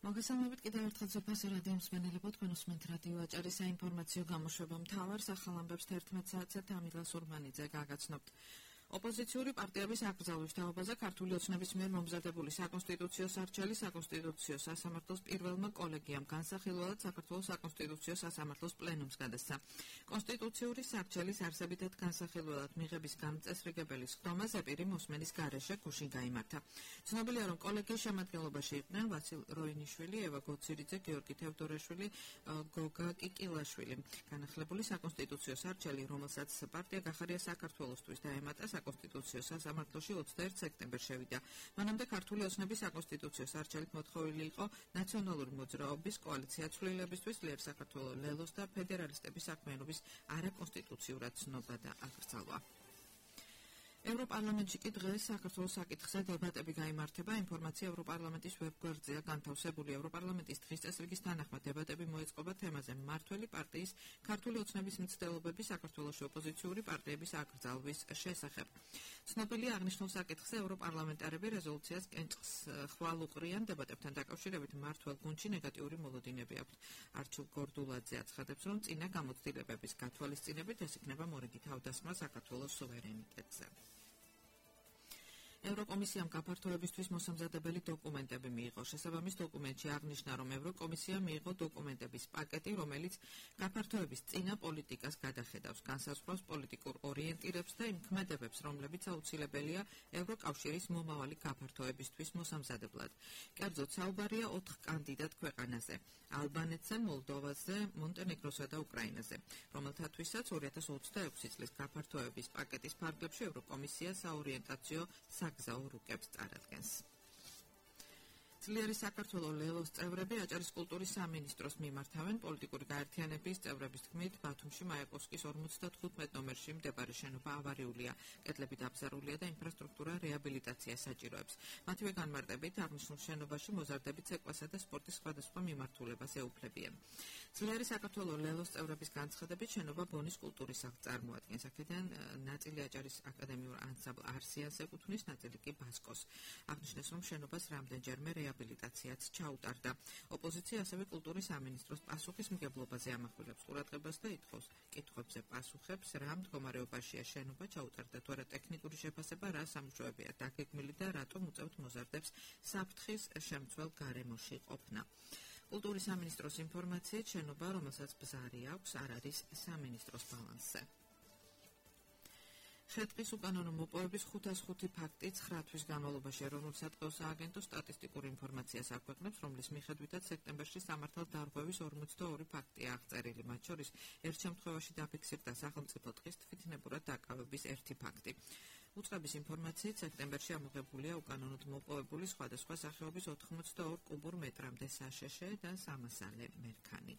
მოგესალმებით კიდევ ერთხელ ზეფასი რადიო მსმენელებო, თქვენ უსმენთ რადიო აჭარის საინფორმაციო გამოშვება მთავარ ახალ ამბებს 11 საათზე თამილ სურმანიძე გაგაცნობთ. ოპოზიციური პარტიების აკრძალვის თაობაზე ქართული ოცნების მიერ მომზადებული საკონსტიტუციო სარჩელი საკონსტიტუციო სასამართლოს პირველმა კოლეგიამ განსახილველად საქართველოს საკონსტიტუციო სასამართლოს პლენუმს გადასცა. კონსტიტუციური სარჩელის არსებითად განსახილველად მიღების გამწესრიგებელი სხდომა ზეპირი მოსმენის გარეშე გუშინ გაიმართა. ცნობილია, რომ კოლეგიის შემადგენლობაში იყვნენ ვასილ როინიშვილი, ევა გოცირიძე, გიორგი თევდორაშვილი, გოგა კიკილაშვილი. განახლებული საკონსტიტუციო სარჩელი, რომელსაც პარტია გახარია საქართველოსთვის დაემატა საკონსტიტუციო სასამართლოში 21 სექტემბერს შევიდა. მანამდე ქართული ოცნების საკონსტიტუციო სარჩელით მოთხოვილი იყო ნაციონალური მოძრაობის კოალიცია ცვლილებისთვის ლიერ საქართველოს ლელოს და ფედერალისტების საქმიანობის არაკონსტიტუციურად ცნობა და აკრძალვა. ევროპარლამენტში კი დღეს საქართველოს საკითხზე დებატები გაიმართება. ინფორმაცია ევროპარლამენტის ვებგვერდზეა განთავსებული. ევროპარლამენტის დღის წესრიგის თანახმად დებატები მოეწყობა თემაზე მმართველი პარტიის ქართული ოცნების მცდელობები საქართველოში ოპოზიციური პარტიების აკრძალვის შესახებ. ცნობილია, აღნიშნულ საკითხზე ევროპარლამენტარები რეზოლუციას კენჭს ხვალ უყრიან. დებატებთან დაკავშირებით მმართველ გუნდში ნეგატიური მოლოდინები აქვთ. არჩილ გორდულაძე აცხადებს, რომ წინა გამოცდილებების გათვალისწინებით ეს იქნება მორიგი თავდასხმა საქართველოს სუვერენიტეტზე. ევროკომისიამ გაფართოებისთვის მოსამზადებელი დოკუმენტები მიიღო. შესაბამის დოკუმენტში აღნიშნა, რომ ევროკომისია მიიღო დოკუმენტების პაკეტი, რომელიც გაფართოების წინა პოლიტიკას გადახედავს, განსაზღვრავს პოლიტიკურ ორიენტირებს და იმ ქმედებებს, რომლებიც აუცილებელია ევროკავშირის მომავალი გაფართოებისთვის მოსამზადებლად. კერძოდ, საუბარია 4 კანდიდატ ქვეყანაზე: ალბანეთზე, მოლდოვაზე, მონტენეგროსა და უკრაინაზე, რომელთათვისაც 2026 წლის გაფართოების პაკეტის ფარგლებში ევროკომისია საორიენტაციო საგზაო რუკებს წარადგენს. ძლიერი საქართველოს ლელოს წევრები აჭარის კულტურის სამინისტროს მიმართავენ. პოლიტიკური გაერთიანების წევრების თქმით, ბათუმში მაიაკოვსკის 55 ნომერში მდებარე შენობა ავარიულია, კედლები დაბზარულია და ინფრასტრუქტურა რეაბილიტაცია საჭიროებს. მათივე განმარტებით, აღნიშნულ შენობაში მოზარდები ცეკვასა და სპორტის სხვადასხვა მიმართულებას ეუფლებიან. ძლიერი საქართველოს ლელოს წევრების განცხადებით, შენობა ბონის კულტურის სახლს წარმოადგენს. აქედან ნაწილი აჭარის აკადემიურ ანსამბლ არსიანს ეკუთვნის, ნაწილი კი ბასკოს. აღნიშნეს, რომ შენობას რამდენჯერმე რეაბილიტაციაც ჩაუტარდა. ოპოზიცია ასევე კულტურის სამინისტროს პასუხისმგებლობაზე ამახვილებს ყურადღებას და ითხოვს კითხვებზე პასუხებს, რა მდგომარეობაშია შენობა, ჩაუტარდა თუ არა ტექნიკური შეფასება, რა სამუშაოებია დაგეგმილი და რატომ უწევთ მოზარდებს საფრთხის შემცველ გარემოში ყოფნა. კულტურის სამინისტროს ინფორმაციით, შენობა, რომელსაც ბზარი აქვს, არ არის სამინისტროს ბალანსზე. შეტყვის უკანონო მოპოვების 505 ფაქტი 9 თვის განმავლობაში ეროვნულ სატყეო სააგენტო სტატისტიკურ ინფორმაციას აქვეყნებს, რომლის მიხედვითაც სექტემბერში სამართალ დარღვევის 42 ფაქტია აღწერილი, მათ შორის ერთ შემთხვევაში დაფიქსირდა სახელმწიფო ტყის თვითნებურად დაკავების 1 ფაქტი. უწყების ინფორმაციით, სექტემბერში ამოღებულია უკანონოდ მოპოვებული სხვადასხვა სახეობის 82 კუბურ მეტრამდე საშეშე და სამასალე მერქანი.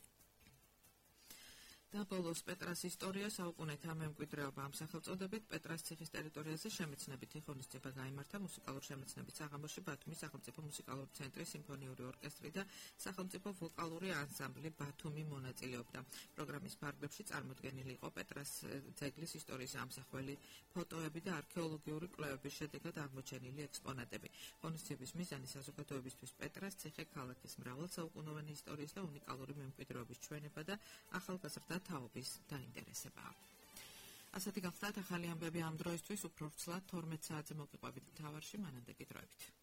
და ბოლოს პეტრას ისტორია საუკუნეთა მემკვიდრეობა. ამ სახელწოდებით პეტრას ციხის ტერიტორიაზე შემეცნებითი ღონისძიება გაიმართა მუსიკალურ შემეცნებით საღამოში ბათუმის სახელმწიფო მუსიკალური ცენტრის სიმფონიური ორკესტრი და სახელმწიფო ვოკალური ანსამბლი ბათუმი მონაწილეობდა. პროგრამის ფარგლებში წარმოდგენილი იყო პეტრას ძეგლის ისტორიის ამსახველი ფოტოები და არქეოლოგიური კვლევების შედეგად აღმოჩენილი ექსპონატები. ღონისძიების მიზანი საზოგადოებისთვის პეტრას ციხე ქალაქის მრავალსაუკუნოვანი ისტორიის და უნიკალური მემკვიდრეობის ჩვენება და ახალგაზრდა თაობის დაინტერესებაა. ასეთი გახლდათ ახალი ამბები ამ დროისთვის, უფრო ვრცლად 12 საათზე მოგიყვებით მთავარში, მანამდე კი დროებით.